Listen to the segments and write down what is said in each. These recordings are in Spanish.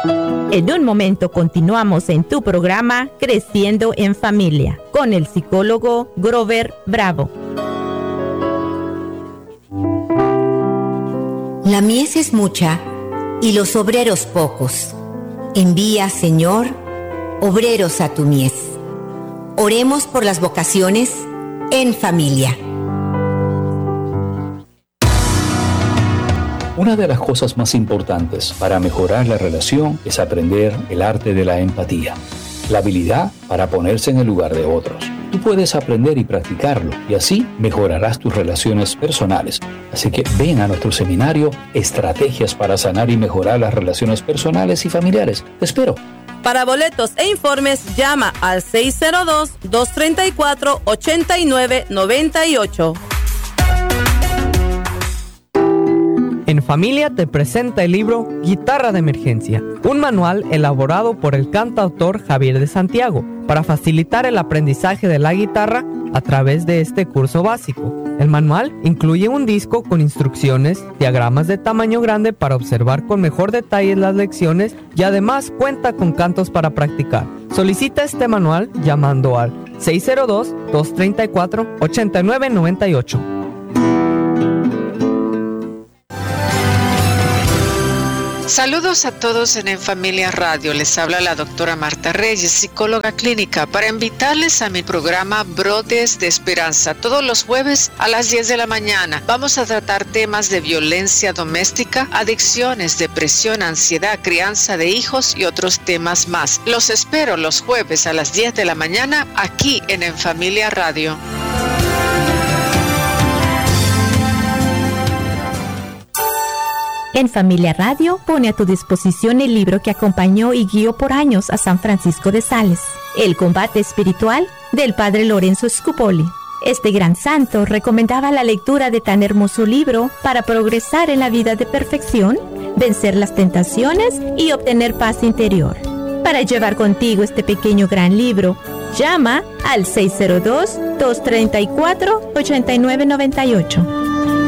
En un momento continuamos en tu programa Creciendo en Familia con el psicólogo Grover Bravo. La mies es mucha y los obreros pocos. Envía, Señor, obreros a tu mies. Oremos por las vocaciones en familia. Una de las cosas más importantes para mejorar la relación es aprender el arte de la empatía, la habilidad para ponerse en el lugar de otros. Tú puedes aprender y practicarlo y así mejorarás tus relaciones personales. Así que ven a nuestro seminario Estrategias para sanar y mejorar las relaciones personales y familiares. Te espero. Para boletos e informes llama al 602-234-8998. En Familia te presenta el libro Guitarra de Emergencia, un manual elaborado por el cantautor Javier de Santiago para facilitar el aprendizaje de la guitarra a través de este curso básico. El manual incluye un disco con instrucciones, diagramas de tamaño grande para observar con mejor detalle las lecciones y además cuenta con cantos para practicar. Solicita este manual llamando al 602-234-8998. Saludos a todos en Familia Radio. Les habla la doctora Marta Reyes, psicóloga clínica, para invitarles a mi programa Brotes de Esperanza. Todos los jueves a las 10 de la mañana vamos a tratar temas de violencia doméstica, adicciones, depresión, ansiedad, crianza de hijos y otros temas más. Los espero los jueves a las 10 de la mañana aquí en Familia Radio. En Familia Radio pone a tu disposición el libro que acompañó y guió por años a San Francisco de Sales, El combate espiritual del Padre Lorenzo Scupoli. Este gran santo recomendaba la lectura de tan hermoso libro para progresar en la vida de perfección, vencer las tentaciones y obtener paz interior. Para llevar contigo este pequeño gran libro, llama al 602-234-8998.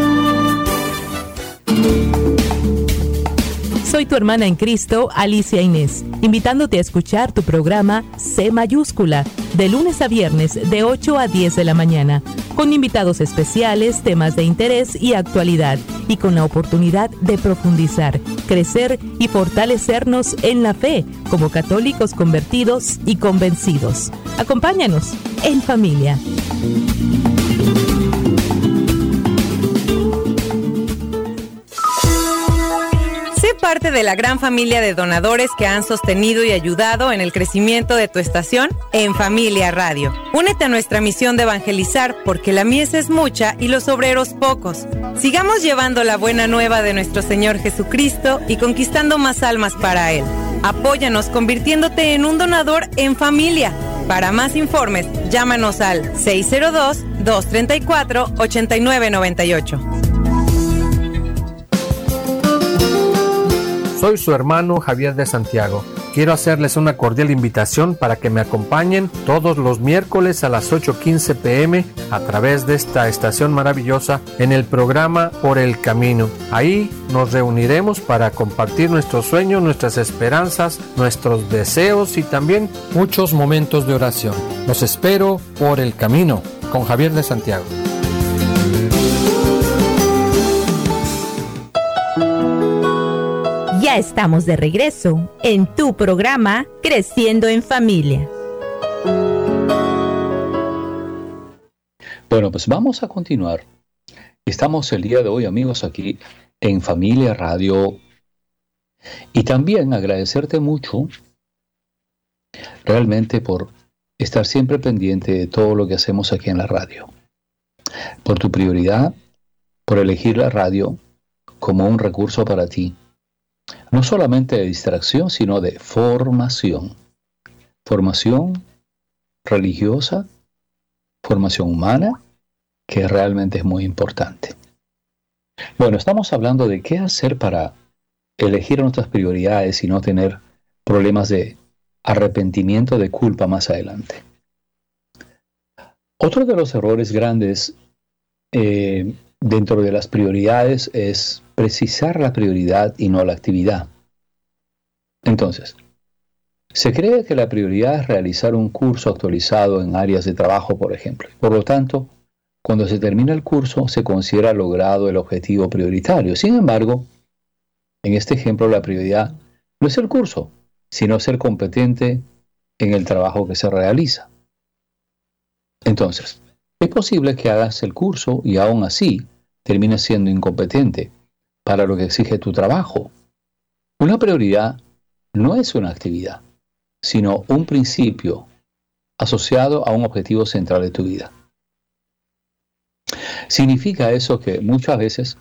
Soy tu hermana en Cristo, Alicia Inés, invitándote a escuchar tu programa C Mayúscula, de lunes a viernes de 8 a 10 de la mañana, con invitados especiales, temas de interés y actualidad, y con la oportunidad de profundizar, crecer y fortalecernos en la fe, como católicos convertidos y convencidos. Acompáñanos en familia. Parte de la gran familia de donadores que han sostenido y ayudado en el crecimiento de tu estación en Familia Radio. Únete a nuestra misión de evangelizar, porque la mies es mucha y los obreros pocos. Sigamos llevando la buena nueva de nuestro Señor Jesucristo y conquistando más almas para Él. Apóyanos convirtiéndote en un donador en familia. Para más informes, llámanos al 602-234-8998. Soy su hermano Javier de Santiago. Quiero hacerles una cordial invitación para que me acompañen todos los miércoles a las 8:15 p.m. a través de esta estación maravillosa en el programa Por el Camino. Ahí nos reuniremos para compartir nuestros sueños, nuestras esperanzas, nuestros deseos y también muchos momentos de oración. Los espero por el camino con Javier de Santiago. Ya estamos de regreso en tu programa Creciendo en Familia. Bueno, pues vamos a continuar. Estamos el día de hoy, amigos, aquí en Familia Radio. Y también agradecerte mucho realmente por estar siempre pendiente de todo lo que hacemos aquí en la radio. Por tu prioridad, por elegir la radio como un recurso para ti. No solamente de distracción, sino de formación. Formación religiosa, formación humana, que realmente es muy importante. Bueno, estamos hablando de qué hacer para elegir nuestras prioridades y no tener problemas de arrepentimiento, de culpa más adelante. Otro de los errores grandes dentro de las prioridades es precisar la prioridad y no la actividad. Entonces, se cree que la prioridad es realizar un curso actualizado en áreas de trabajo, por ejemplo. Por lo tanto, cuando se termina el curso, se considera logrado el objetivo prioritario. Sin embargo, en este ejemplo, la prioridad no es el curso, sino ser competente en el trabajo que se realiza. Entonces, es posible que hagas el curso y aún así termines siendo incompetente para lo que exige tu trabajo. Una prioridad no es una actividad, sino un principio asociado a un objetivo central de tu vida. Significa eso que muchas veces,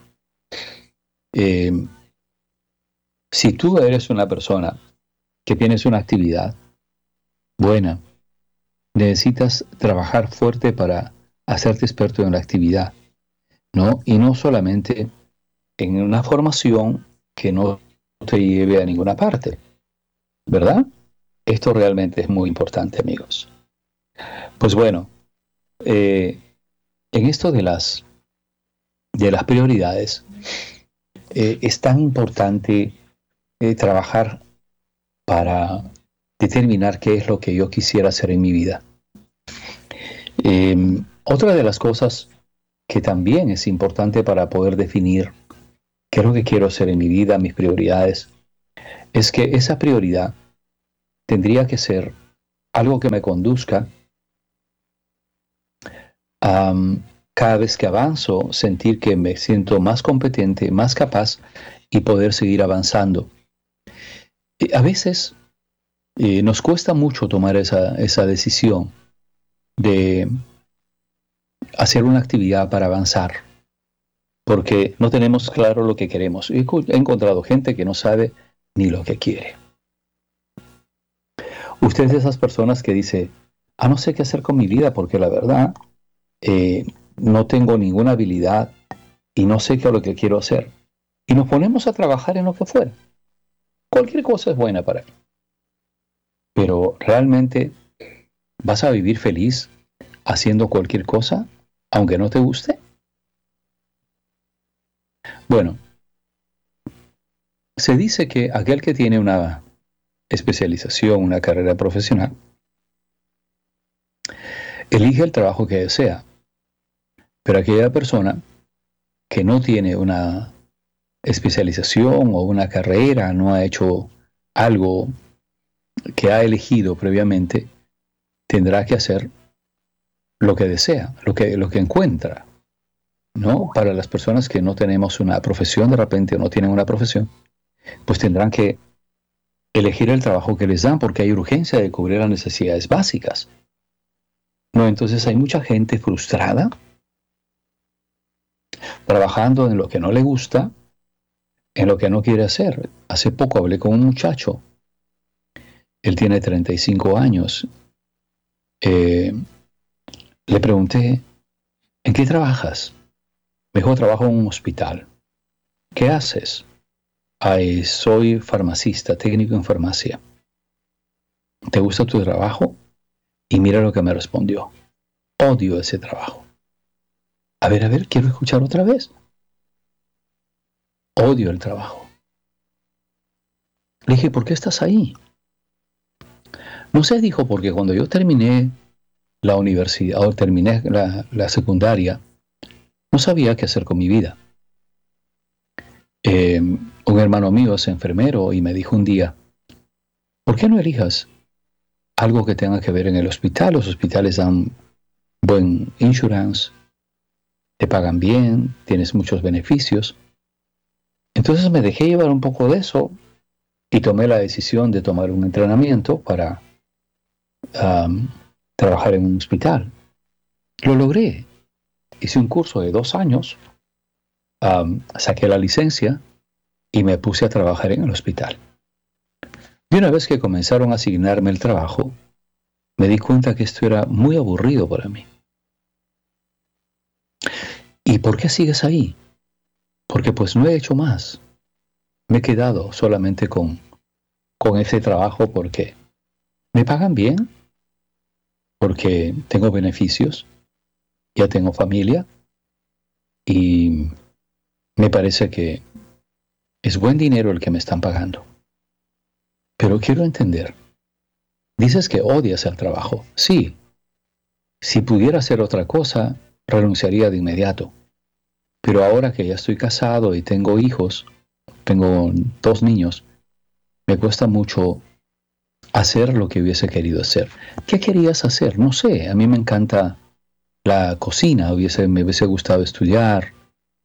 si tú eres una persona que tienes una actividad buena, necesitas trabajar fuerte para hacerte experto en la actividad, ¿no? Y no solamente en una formación que no te lleve a ninguna parte, ¿verdad? Esto realmente es muy importante, amigos. Pues bueno, en esto de las prioridades, es tan importante trabajar para determinar qué es lo que yo quisiera hacer en mi vida. Otra de las cosas que también es importante para poder definir qué es lo que quiero hacer en mi vida, mis prioridades, es que esa prioridad tendría que ser algo que me conduzca a cada vez que avanzo, sentir que me siento más competente, más capaz y poder seguir avanzando. A veces nos cuesta mucho tomar esa decisión de hacer una actividad para avanzar, porque no tenemos claro lo que queremos. He encontrado gente que no sabe ni lo que quiere. Usted es de esas personas que dice, no sé qué hacer con mi vida porque la verdad no tengo ninguna habilidad y no sé qué es lo que quiero hacer. Y nos ponemos a trabajar en lo que fuera. Cualquier cosa es buena para mí. Pero realmente, ¿vas a vivir feliz haciendo cualquier cosa, aunque no te guste? Bueno, se dice que aquel que tiene una especialización, una carrera profesional, elige el trabajo que desea. Pero aquella persona que no tiene una especialización o una carrera, no ha hecho algo que ha elegido previamente, tendrá que hacer lo que desea, lo que encuentra, ¿no? Para las personas que no tenemos una profesión de repente o no tienen una profesión, pues tendrán que elegir el trabajo que les dan porque hay urgencia de cubrir las necesidades básicas, ¿no? Entonces hay mucha gente frustrada trabajando en lo que no le gusta, en lo que no quiere hacer. Hace poco hablé con un muchacho. Él tiene 35 años. Le pregunté, ¿en qué trabajas? Me dijo, trabajo en un hospital. ¿Qué haces? Soy farmacista, técnico en farmacia. ¿Te gusta tu trabajo? Y mira lo que me respondió. Odio ese trabajo. A ver, quiero escuchar otra vez. Odio el trabajo. Le dije, ¿por qué estás ahí? No sé, dijo, porque cuando yo terminé la universidad o terminé la secundaria, no sabía qué hacer con mi vida. Un hermano mío es enfermero y me dijo un día, ¿por qué no elijas algo que tenga que ver en el hospital? Los hospitales dan buen insurance, te pagan bien, tienes muchos beneficios. Entonces me dejé llevar un poco de eso y tomé la decisión de tomar un entrenamiento para trabajar en un hospital. Lo logré. Hice un curso de 2 años, saqué la licencia y me puse a trabajar en el hospital. Y una vez que comenzaron a asignarme el trabajo, me di cuenta que esto era muy aburrido para mí. ¿Y por qué sigues ahí? Porque pues no he hecho más. Me he quedado solamente con ese trabajo porque me pagan bien, porque tengo beneficios, ya tengo familia y me parece que es buen dinero el que me están pagando. Pero quiero entender. Dices que odias el trabajo. Sí. Si pudiera hacer otra cosa, renunciaría de inmediato. Pero ahora que ya estoy casado y tengo hijos, tengo 2 niños, me cuesta mucho hacer lo que hubiese querido hacer. ¿Qué querías hacer? No sé, a mí me encanta la cocina, me hubiese gustado estudiar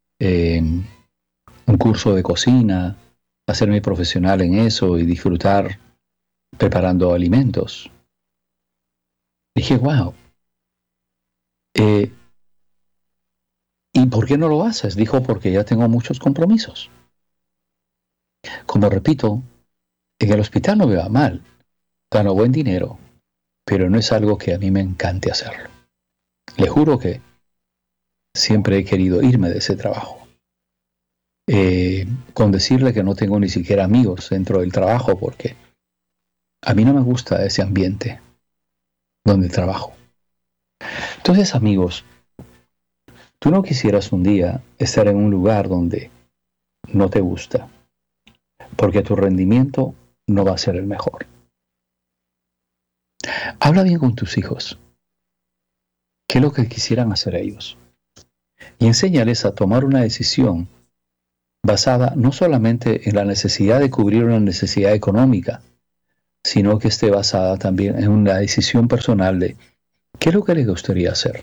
un curso de cocina, hacerme profesional en eso y disfrutar preparando alimentos. Dije, wow. ¿Y por qué no lo haces? Dijo, porque ya tengo muchos compromisos. Como repito, en el hospital no me va mal, gano buen dinero, pero no es algo que a mí me encante hacerlo. Le juro que siempre he querido irme de ese trabajo. Con decirle que no tengo ni siquiera amigos dentro del trabajo, porque a mí no me gusta ese ambiente donde trabajo. Entonces, amigos, tú no quisieras un día estar en un lugar donde no te gusta, porque tu rendimiento no va a ser el mejor. Habla bien con tus hijos. ¿Qué es lo que quisieran hacer ellos? Y enséñales a tomar una decisión basada no solamente en la necesidad de cubrir una necesidad económica, sino que esté basada también en una decisión personal de qué es lo que les gustaría hacer.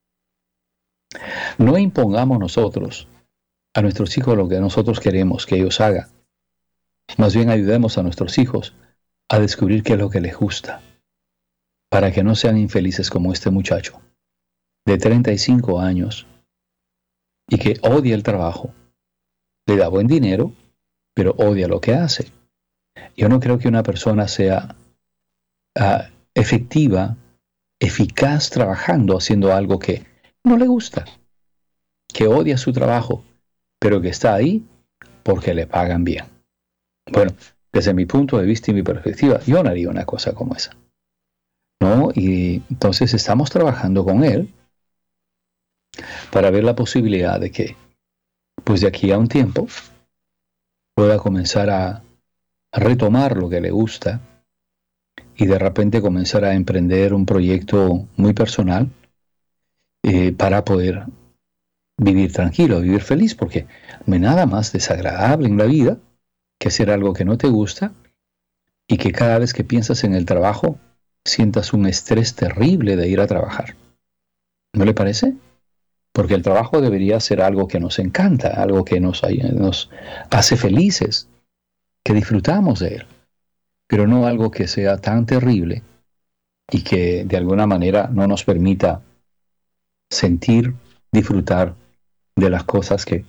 No impongamos nosotros a nuestros hijos lo que nosotros queremos que ellos hagan. Más bien ayudemos a nuestros hijos a descubrir qué es lo que les gusta, para que no sean infelices como este muchacho de 35 años y que odia el trabajo. Le da buen dinero, pero odia lo que hace. Yo no creo que una persona sea efectiva, eficaz trabajando, haciendo algo que no le gusta, que odia su trabajo, pero que está ahí porque le pagan bien. Bueno, desde mi punto de vista y mi perspectiva, yo no haría una cosa como esa, ¿no? Y entonces estamos trabajando con él para ver la posibilidad de que, pues de aquí a un tiempo, pueda comenzar a retomar lo que le gusta y de repente comenzar a emprender un proyecto muy personal para poder vivir tranquilo, vivir feliz, porque no hay nada más desagradable en la vida que hacer algo que no te gusta y que cada vez que piensas en el trabajo sientas un estrés terrible de ir a trabajar. ¿No le parece? Porque el trabajo debería ser algo que nos encanta, algo que nos hace felices, que disfrutamos de él, pero no algo que sea tan terrible y que de alguna manera no nos permita sentir, disfrutar de las cosas que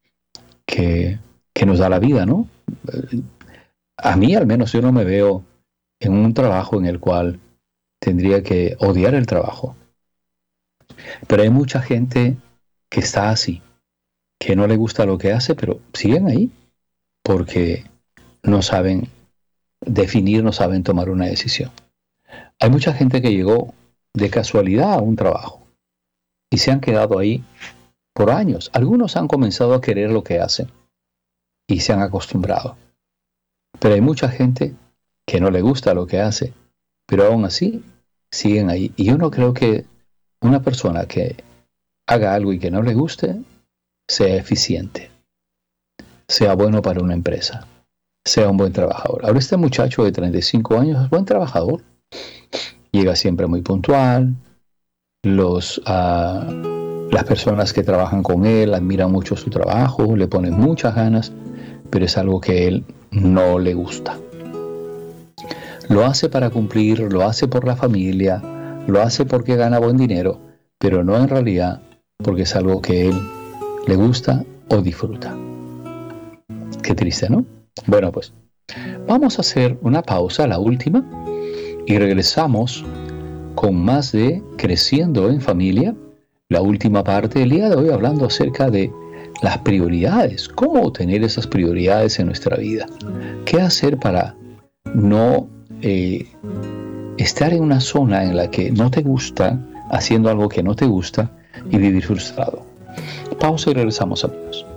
nos da la vida, ¿no? A mí al menos yo no me veo en un trabajo en el cual tendría que odiar el trabajo. Pero hay mucha gente que está así, que no le gusta lo que hace, pero siguen ahí porque no saben definir, no saben tomar una decisión. Hay mucha gente que llegó de casualidad a un trabajo y se han quedado ahí por años. Algunos han comenzado a querer lo que hacen y se han acostumbrado. Pero hay mucha gente que no le gusta lo que hace, pero aún así siguen ahí. Y yo no creo que una persona que haga algo y que no le guste sea eficiente, sea bueno para una empresa, sea un buen trabajador. Ahora este muchacho de 35 años es buen trabajador, llega siempre muy puntual, las personas que trabajan con él admiran mucho su trabajo, le ponen muchas ganas, pero es algo que a él no le gusta. Lo hace para cumplir, lo hace por la familia, lo hace porque gana buen dinero, pero no en realidad porque es algo que él le gusta o disfruta. Qué triste, ¿no? Bueno, pues vamos a hacer una pausa, la última, y regresamos con más de Creciendo en Familia, la última parte del día de hoy, hablando acerca de las prioridades, cómo tener esas prioridades en nuestra vida, qué hacer para no estar en una zona en la que no te gusta, haciendo algo que no te gusta y vivir frustrado. Pausa y regresamos, amigos.